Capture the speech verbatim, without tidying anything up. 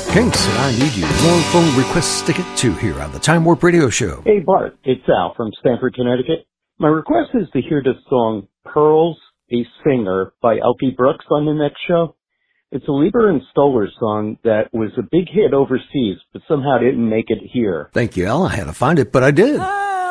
Kinks and I Need You. More phone requests to get to here on the Time Warp Radio Show. Hey, Bart. It's Al from Stamford, Connecticut. My request is to hear the song Pearls, a Singer by Elkie Brooks on the next show. It's a Lieber and Stoller song that was a big hit overseas, but somehow didn't make it here. Thank you, Al. I had to find it, but I did.